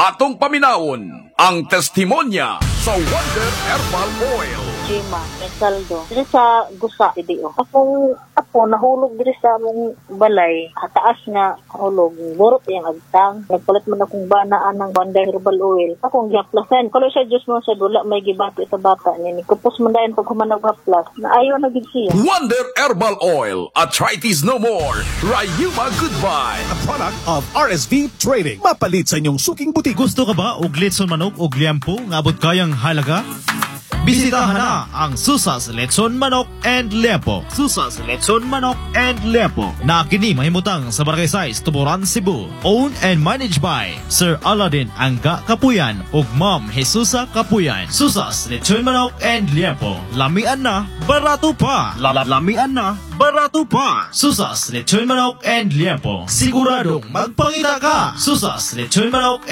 Atong paminawon ang testimonya sa Wonder Herbal Oil. Gima, may saldo. Dito sa gusa, idio. Ako, nahulog dito sa among balay. Taas nga, hulog. Burot yung agtang. Nagpalit man akong banaan ng Wonder Herbal Oil. Akong gihaplasan. Kalo siya Diyos mo sa dula, may gibati sa bata. Kupos man dahin pag humanag haplas. Naayaw na gid siya. Wonder Herbal Oil. Arthritis no more. Rayuma goodbye. A product of RSV Trading. Mapalit sa inyong suking butik. Gusto ka ba og litson manok og liampo nga abot kayang halaga? Bisitahan na ang Susas Letson Manok and Liampo. Susas Letson Manok and Liampo na kini mahimutang sa Barangay 6, Tuburan, Cebu. Owned and managed by Sir Aladdin Angga Kapuyan ug Ma'am Jesusa Kapuyan. Susas Letson Manok and Liampo. Lamian na, barato pa. Lamian na, barato pa. Susas Letson Manok and Liampo. Siguradong magpangita ka. Susas Letson Manok